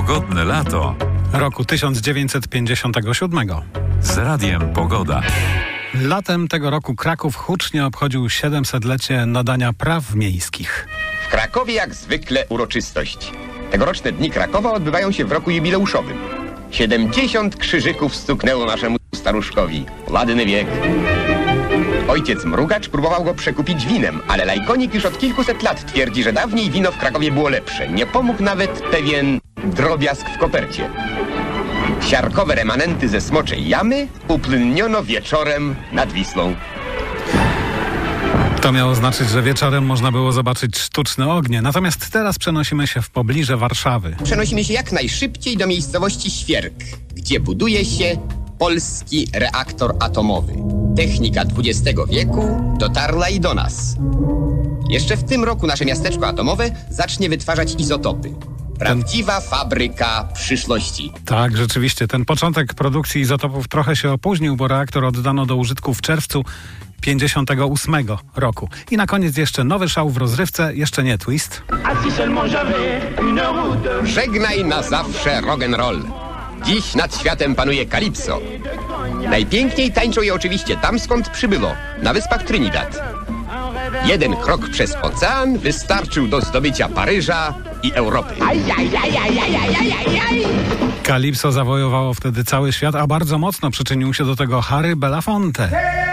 Pogodne lato roku 1957. z Radiem Pogoda. Latem tego roku Kraków hucznie obchodził 700-lecie nadania praw miejskich. W Krakowie jak zwykle uroczystość. Tegoroczne Dni Krakowa odbywają się w roku jubileuszowym. 70 krzyżyków stuknęło naszemu staruszkowi. Ładny wiek. Ojciec Mrugacz próbował go przekupić winem, ale lajkonik już od kilkuset lat twierdzi, że dawniej wino w Krakowie było lepsze. Nie pomógł nawet pewien drobiazg w kopercie. Siarkowe remanenty ze Smoczej Jamy upłynniono wieczorem nad Wisłą. To miało znaczyć, że wieczorem można było zobaczyć sztuczne ognie. Natomiast teraz przenosimy się w pobliże Warszawy. Przenosimy się jak najszybciej do miejscowości Świerk, gdzie buduje się polski reaktor atomowy. Technika XX wieku dotarła i do nas. Jeszcze w tym roku nasze miasteczko atomowe zacznie wytwarzać izotopy. Prawdziwa fabryka przyszłości. Tak, rzeczywiście. Ten początek produkcji izotopów trochę się opóźnił, bo reaktor oddano do użytku w czerwcu 1958 roku. I na koniec jeszcze nowy szał w rozrywce, jeszcze nie twist. Żegnaj na zawsze rock'n'roll. Dziś nad światem panuje Kalipso. Najpiękniej tańczą je oczywiście tam, skąd przybyło, na wyspach Trinidad. Jeden krok przez ocean wystarczył do zdobycia Paryża i Europy. Kalipso zawojowało wtedy cały świat, a bardzo mocno przyczynił się do tego Harry Belafonte.